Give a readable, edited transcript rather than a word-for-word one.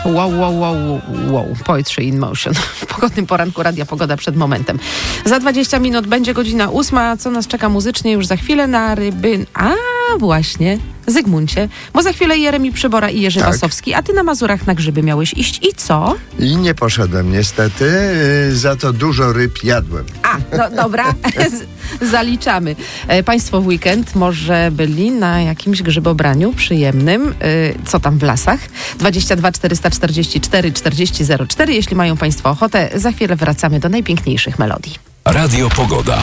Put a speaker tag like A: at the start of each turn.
A: Wow. Poetry in motion. W pogodnym poranku Radia Pogoda przed momentem. Za 20 minut będzie godzina 8. Co nas czeka muzycznie już za chwilę na ryby? Właśnie, Zygmuncie. Bo za chwilę Jeremi Przybora i Jerzy Wasowski. A ty na Mazurach na grzyby miałeś iść i co?
B: I nie poszedłem niestety. Za to dużo ryb jadłem.
A: Dobra. Zaliczamy. Państwo w weekend może byli na jakimś grzybobraniu przyjemnym. Co tam w lasach? 22 444 40 04. Jeśli mają państwo ochotę, za chwilę wracamy do najpiękniejszych melodii.
C: Radio Pogoda.